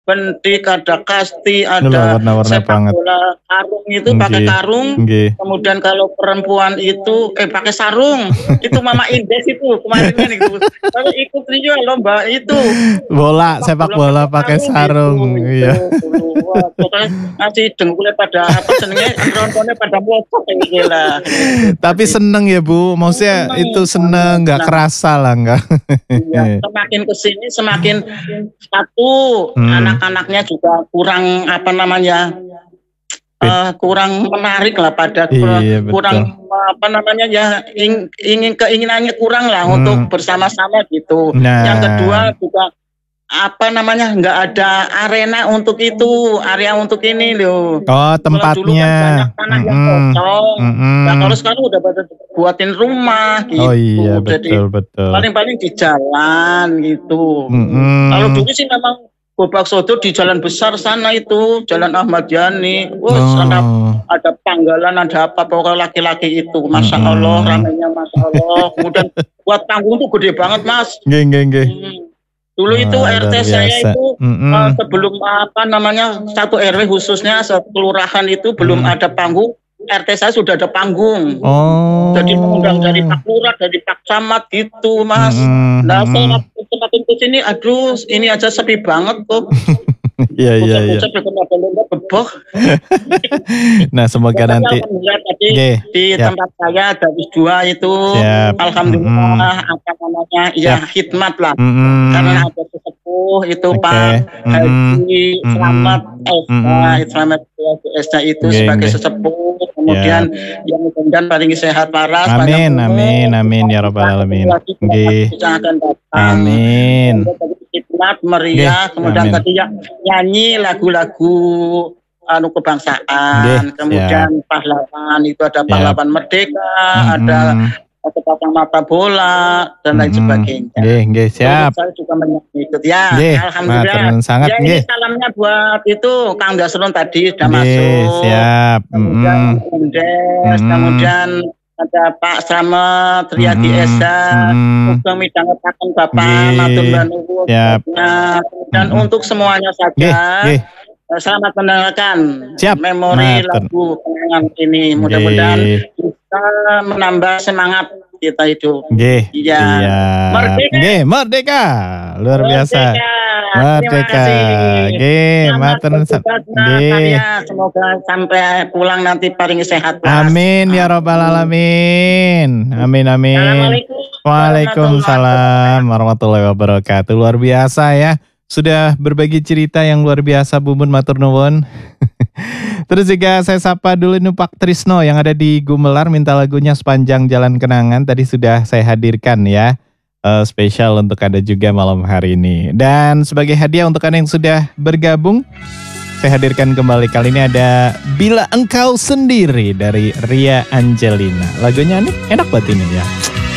bentik, ada kasti, Itulah ada warna-warna sepak banget. bola karung itu pakai Nggih, karung. nggih. Kemudian kalau perempuan itu pakai sarung. Itu Mama Indes itu kemarin kan itu. Kalau ikut juga lomba itu Bola, sepak bola pakai sarung. gitu. Iya. Wah, pokoknya ngasih dengkulnya pada apa senengnya, nontonnya pada motor kayak lah. Tapi seneng ya Bu, maksudnya itu seneng, nggak kerasa lah nggak. Iya, semakin kesini semakin satu anak-anaknya juga kurang apa namanya kurang menarik lah pada Iya, kurang apa namanya ya ingin keinginannya kurang lah untuk bersama-sama gitu. Nah. Yang kedua juga apa namanya nggak ada arena untuk itu, area untuk ini loh. Oh, tempatnya. Dulu kan banyak tanah yang kosong. Nah kalau sekarang udah pada buatin rumah gitu. Oh iya, betul. Paling-paling di jalan gitu. Kalau dulu sih memang Gobak Sodo di jalan besar sana itu, Jalan Ahmad Yani. Sana ada panggalan, ada apa pokoknya laki-laki itu. Masya Allah, ramainya Masya Allah. Kemudian buat panggung tuh gede banget Mas. Nggih. Dulu itu RT saya itu sebelum apa namanya satu RW khususnya kelurahan itu belum ada panggung, RT saya sudah ada panggung. Jadi mengundang dari Pak Lurah, dari Pak Camat gitu Mas. Nah saya semakin ke sini, aduh ini aja sepi banget kok. Iya. Nah semoga nanti di tempat saya dari 2 itu alhamdulillah apa namanya ya khidmat lah karena ada sesepuh itu Pak Haji Slamet Esa itu sebagai sesepuh, kemudian yang mudah-mudahan paling sehat waras. Amin ya rabbal alamin. Amin. Khidmat meriah, kemudian tadi nyanyi lagu-lagu kebangsaan, kemudian pahlawan itu ada pahlawan merdeka, ada sepasang mata bola dan lain sebagainya. Nggih, siap. Saya juga mengikut ya. Alhamdulillah. Ya ini salamnya buat itu Kang Dasron tadi sudah masuk. Siap. Kemudian Indes, kemudian ada Pak Slamet, Riyadi Esa, Muga midhangetaken Bapak Matur Nuwun. Dan untuk semuanya saja. Selamat mendengarkan memori lagu kenangan ini. Mudah-mudahan bisa menambah semangat kita hidup. Iya. Merdeka. Luar biasa. Merdeka. Semoga sampai pulang nanti paling sehat. Amin ya rabbal alamin. Amin. Waalaikumsalam warahmatullahi wabarakatuh. Luar biasa ya. Sudah berbagi cerita yang luar biasa Bumbun matur nuwun. Terus juga saya sapa dulu nih Pak Trisno yang ada di Gumelar, minta lagunya Sepanjang Jalan Kenangan. Tadi sudah saya hadirkan ya, spesial untuk Anda juga malam hari ini. Dan sebagai hadiah untuk Anda yang sudah bergabung, saya hadirkan kembali. Kali ini ada Bila Engkau Sendiri dari Ria Angelina. Lagunya nih enak banget ini ya.